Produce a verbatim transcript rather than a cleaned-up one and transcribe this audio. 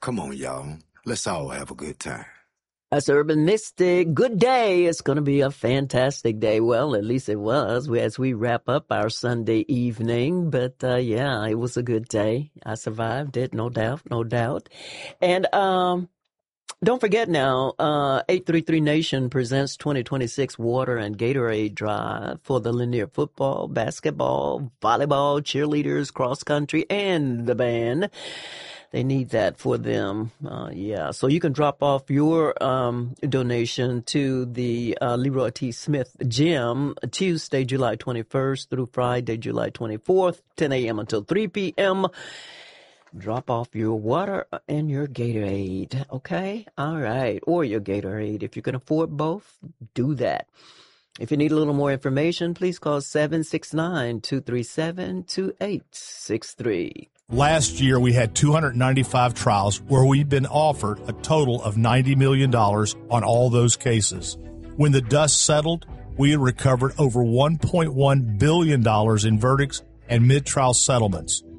Come on, y'all. Let's all have a good time. That's Urban Mystic. Good day. It's going to be a fantastic day. Well, at least it was as we wrap up our Sunday evening. But, uh, yeah, it was a good day. I survived it. No doubt. No doubt. And, um, don't forget now, uh, eight three three Nation presents twenty twenty-six Water and Gatorade Drive for the Lanier football, basketball, volleyball, cheerleaders, cross country, and the band. They need that for them. Uh, yeah. So you can drop off your um, donation to the uh, Leroy T. Smith Gym Tuesday, July twenty-first through Friday, July twenty-fourth, ten a.m. until three p.m. Drop off your water and your Gatorade. Okay? All right. Or your Gatorade. If you can afford both, do that. If you need a little more information, please call seven six nine, two three seven, two eight six three. Last year, we had two hundred ninety-five trials where we've been offered a total of ninety million dollars on all those cases. When the dust settled, we had recovered over one point one billion dollars in verdicts and mid-trial settlements.